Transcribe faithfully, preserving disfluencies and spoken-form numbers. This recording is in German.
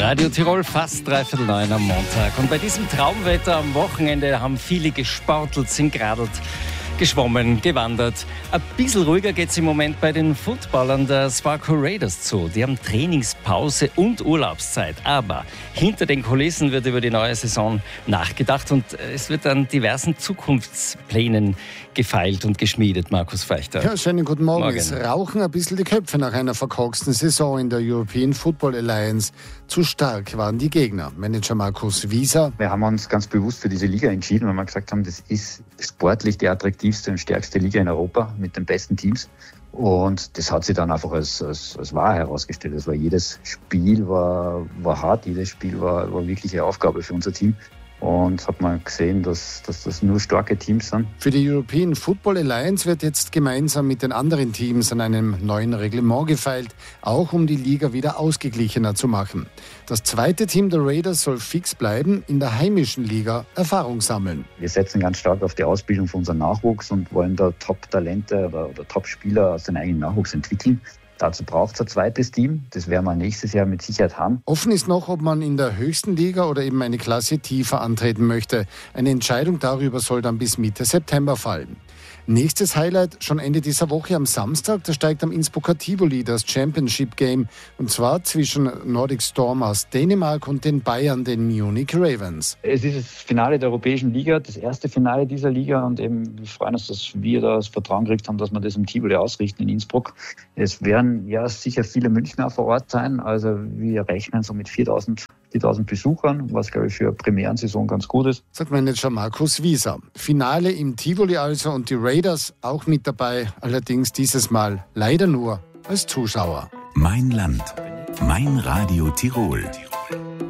Radio Tirol, fast dreiviertel neun am Montag. Und bei diesem Traumwetter am Wochenende haben viele gesportelt, sind geradelt, geschwommen, gewandert. Ein bisschen ruhiger geht es im Moment bei den Footballern der Sparco Raiders zu. Die haben Trainingspause und Urlaubszeit. Aber hinter den Kulissen wird über die neue Saison nachgedacht und es wird an diversen Zukunftsplänen gefeilt und geschmiedet. Markus Feichter. Ja, schönen guten Morgen. Morgen. Es rauchen ein bisschen die Köpfe nach einer verkorksten Saison in der European Football Alliance. Zu stark waren die Gegner. Manager Markus Wieser. Wir haben uns ganz bewusst für diese Liga entschieden, weil wir gesagt haben, das ist sportlich die attraktivste und stärkste Liga in Europa mit den besten Teams. Und das hat sich dann einfach als, als, als wahr herausgestellt. Das war jedes Spiel war, war hart, jedes Spiel war, war wirklich eine Aufgabe für unser Team. Und hat man gesehen, dass, dass das nur starke Teams sind. Für die European Football Alliance wird jetzt gemeinsam mit den anderen Teams an einem neuen Reglement gefeilt, auch um die Liga wieder ausgeglichener zu machen. Das zweite Team der Raiders soll fix bleiben, in der heimischen Liga Erfahrung sammeln. Wir setzen ganz stark auf die Ausbildung von unserem Nachwuchs und wollen da Top-Talente oder, oder Top-Spieler aus dem eigenen Nachwuchs entwickeln. Dazu braucht es ein zweites Team. Das werden wir nächstes Jahr mit Sicherheit haben. Offen ist noch, ob man in der höchsten Liga oder eben eine Klasse tiefer antreten möchte. Eine Entscheidung darüber soll dann bis Mitte September fallen. Nächstes Highlight schon Ende dieser Woche am Samstag. Da steigt am Innsbrucker Tivoli das Championship Game. Und zwar zwischen Nordic Storm aus Dänemark und den Bayern, den Munich Ravens. Es ist das Finale der Europäischen Liga, das erste Finale dieser Liga. Und eben, wir freuen uns, dass wir da das Vertrauen gekriegt haben, dass wir das im Tivoli ausrichten in Innsbruck. Es werden ja sicher viele Münchner vor Ort sein. Also wir rechnen so mit viertausend Besuchern, was, glaube ich, für eine Premierensaison ganz gut ist. Sagt Manager Markus Wieser. Finale im Tivoli also und die Raiders auch mit dabei, allerdings dieses Mal leider nur als Zuschauer. Mein Land, mein Radio Tirol.